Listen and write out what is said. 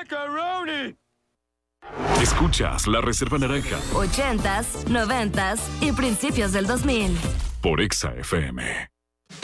¡Macaroni! Escuchas La Reserva Naranja. 80s, 90s y principios del 2000. Por Exa FM.